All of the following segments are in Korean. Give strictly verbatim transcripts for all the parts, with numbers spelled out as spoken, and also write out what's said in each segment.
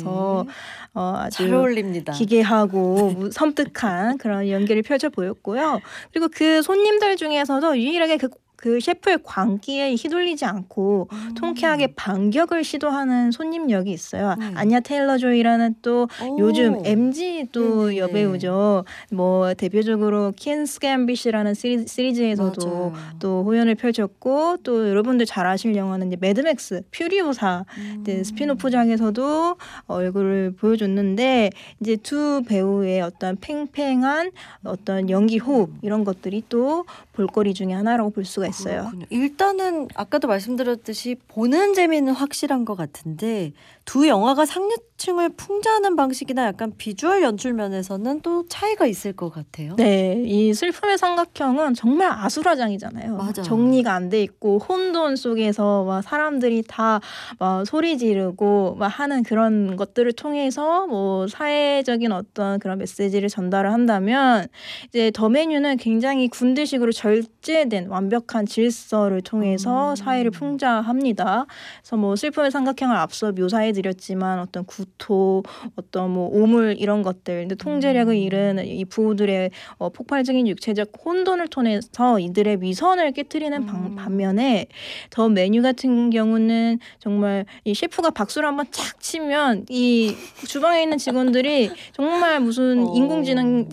있어서 네. 어, 아주 잘 어울립니다. 기괴하고 섬뜩한 그런 연기를 펼쳐 보였고요. 그리고 그 손님들 중에서도 유일하게 그 그 셰프의 광기에 휘둘리지 않고 음. 통쾌하게 반격을 시도하는 손님 역이 있어요. 네. 아냐 테일러 조이라는 또 오. 요즘 엠지 또 네네네. 여배우죠. 뭐 대표적으로 퀸스 갬빗이라는 시리즈, 시리즈에서도 맞아요. 또 호연을 펼쳤고 또 여러분들 잘 아실 영화는 이제 매드맥스 퓨리오사 음. 네, 스피노프작에서도 얼굴을 보여줬는데 이제 두 배우의 어떤 팽팽한 어떤 연기 호흡 이런 것들이 또 볼거리 중에 하나라고 볼 수가 있어요. 그렇군요. 일단은 아까도 말씀드렸듯이 보는 재미는 확실한 것 같은데 두 영화가 상류층을 풍자하는 방식이나 약간 비주얼 연출 면에서는 또 차이가 있을 것 같아요. 네, 이 슬픔의 삼각형은 정말 아수라장이잖아요. 맞아. 정리가 안 돼 있고 혼돈 속에서 막 사람들이 다 막 소리 지르고 막 하는 그런 것들을 통해서 뭐 사회적인 어떤 그런 메시지를 전달을 한다면 이제 더 메뉴는 굉장히 군대식으로 절제된 완벽한 질서를 통해서 음. 사회를 풍자합니다. 그래서 뭐 슬픔의 삼각형을 앞서 묘사해 드렸지만 어떤 구토, 어떤 뭐 오물 이런 것들, 근데 통제력을 잃은 이 부부들의 어, 폭발적인 육체적 혼돈을 통해서 이들의 위선을 깨트리는 방, 음. 반면에 더 메뉴 같은 경우는 정말 이 셰프가 박수를 한번 착 치면 이 주방에 있는 직원들이 정말 무슨 어. 인공지능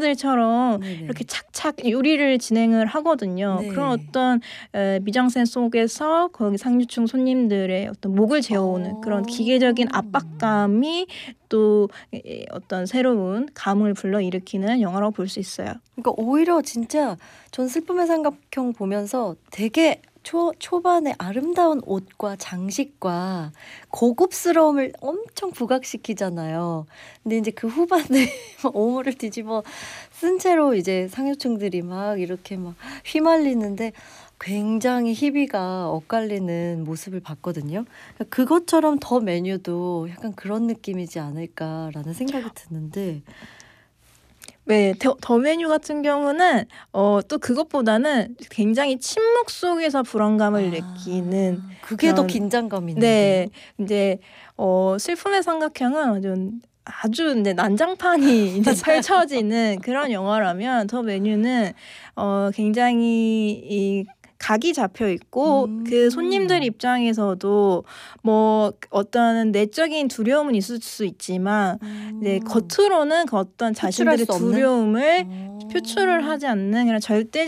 기계들처럼 네네. 이렇게 착착 요리를 진행을 하거든요. 네. 그런 어떤 에, 미장센 속에서 거기 상류층 손님들의 어떤 목을 재워오는 어. 그런 기계적인 압박감이 또 이, 어떤 새로운 감을 불러일으키는 영화라고 볼 수 있어요. 그러니까 오히려 진짜 전 슬픔의 삼각형 보면서 되게 초, 초반에 아름다운 옷과 장식과 고급스러움을 엄청 부각시키잖아요. 근데 이제 그 후반에 막 오물을 뒤집어 쓴 채로 이제 상류층들이 막 이렇게 막 휘말리는데 굉장히 희비가 엇갈리는 모습을 봤거든요. 그것처럼 더 메뉴도 약간 그런 느낌이지 않을까라는 생각이 드는데 네, 더, 더 메뉴 같은 경우는 어, 또 그것보다는 굉장히 침묵 속에서 불안감을 아, 느끼는 그게 더 그런 긴장감이 네, 있는데요. 이제 어, 슬픔의 삼각형은 좀 아주 이제 난장판이 이제 펼쳐지는 그런 영화라면 더 메뉴는 어, 굉장히 이 각이 잡혀 있고 음. 그 손님들 입장에서도 뭐 어떤 내적인 두려움은 있을 수 있지만 음. 이제 겉으로는 그 어떤 표출할 자신들의 수 없는? 두려움을 어. 표출을 하지 않는 그런 절대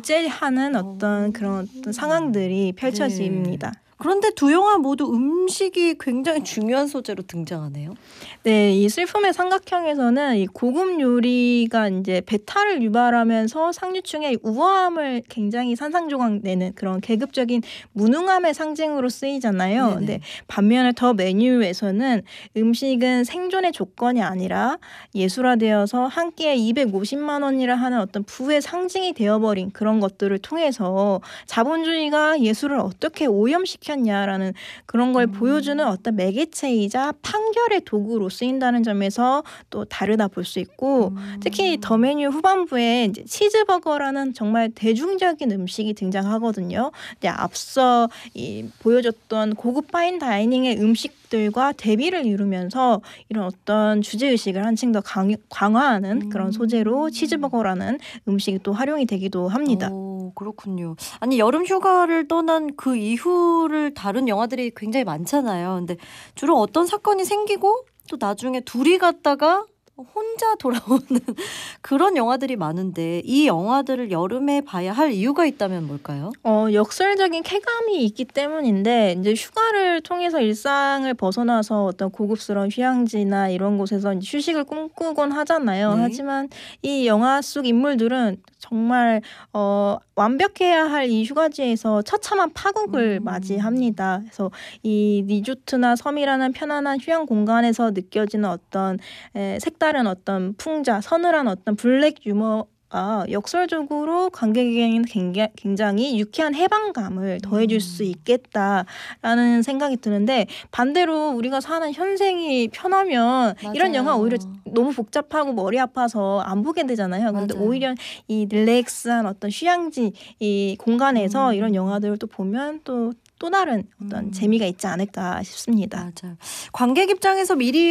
절제하는 어떤 어. 그런 어떤 상황들이 펼쳐집니다. 네. 그런데 두 영화 모두 음식이 굉장히 중요한 소재로 등장하네요. 네, 이 슬픔의 삼각형에서는 이 고급 요리가 이제 배탈을 유발하면서 상류층의 우아함을 굉장히 산산조각내는 그런 계급적인 무능함의 상징으로 쓰이잖아요. 네네. 근데 반면에 더 메뉴에서는 음식은 생존의 조건이 아니라 예술화되어서 한 끼에 이백오십만 원이라 하는 어떤 부의 상징이 되어버린 그런 것들을 통해서 자본주의가 예술을 어떻게 오염시켰냐라는 그런 걸 음. 보여주는 어떤 매개체이자 판결의 도구로 쓰인다는 점에서 또 다르다 볼 수 있고 음. 특히 더 메뉴 후반부에 이제 치즈버거라는 정말 대중적인 음식이 등장하거든요. 근데 앞서 이 보여줬던 고급 파인 다이닝의 음식들과 대비를 이루면서 이런 어떤 주제의식을 한층 더 강, 강화하는 그런 음. 소재로 치즈버거라는 음식이 또 활용이 되기도 합니다. 오, 그렇군요. 아니 여름 휴가를 떠난 그 이후를 다룬 영화들이 굉장히 많잖아요. 근데 주로 어떤 사건이 생기고 또 나중에 둘이 갔다가 혼자 돌아오는 그런 영화들이 많은데 이 영화들을 여름에 봐야 할 이유가 있다면 뭘까요? 어, 역설적인 쾌감이 있기 때문인데 이제 휴가를 통해서 일상을 벗어나서 어떤 고급스러운 휴양지나 이런 곳에서 이제 휴식을 꿈꾸곤 하잖아요. 네. 하지만 이 영화 속 인물들은 정말 어, 완벽해야 할 이 휴가지에서 처참한 파국을 음. 맞이합니다. 그래서 이 리조트나 섬이라는 편안한 휴양 공간에서 느껴지는 어떤 에, 색다른 어떤 풍자, 서늘한 어떤 블랙 유머 아, 역설적으로 관객에게는 굉장히, 굉장히 유쾌한 해방감을 더해줄 수 음. 있겠다라는 생각이 드는데 반대로 우리가 사는 현생이 편하면 이런 영화 맞아요. 오히려 너무 복잡하고 머리 아파서 안 보게 되잖아요. 근데 맞아요. 오히려 이 릴렉스한 어떤 휴양지 이 공간에서 음. 이런 영화들을 또 보면 또 또 다른 어떤 음. 재미가 있지 않을까 싶습니다. 맞아요. 관객 입장에서 미리